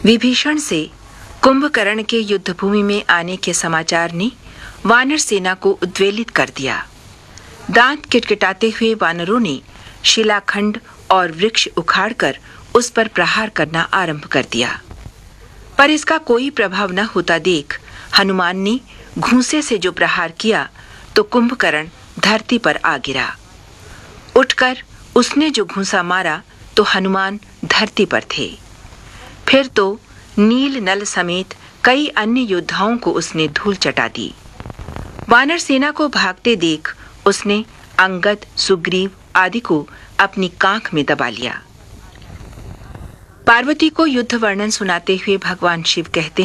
विभीषण से कुंभकर्ण के युद्धभूमि में आने के समाचार ने वानर सेना को उद्वेलित कर दिया। दांत किटकिटाते हुए वानरों ने शिलाखंड और वृक्ष उखाड़कर उस पर प्रहार करना आरंभ कर दिया, पर इसका कोई प्रभाव न होता देख हनुमान ने घूंसे से जो प्रहार किया तो कुंभकर्ण धरती पर आ गिरा। उठकर उसने जो घूंसा मारा तो हनुमान धरती पर थे। फिर तो नील नल समेत कई अन्य योद्धाओं को उसने धूल चटा दी। वानर सेना को भागते देख उसने अंगद, सुग्रीव आदि को अपनी कांख में दबा लिया। पार्वती को युद्ध वर्णन सुनाते हुए भगवान शिव कहते